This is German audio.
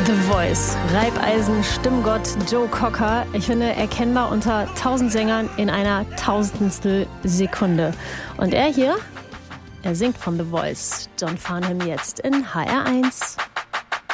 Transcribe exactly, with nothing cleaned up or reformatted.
The Voice, Reibeisen, Stimmgott Joe Cocker. Ich finde, erkennbar unter tausend Sängern in einer tausendstel Sekunde. Und er hier, er singt von The Voice. John Farnham jetzt in H R eins.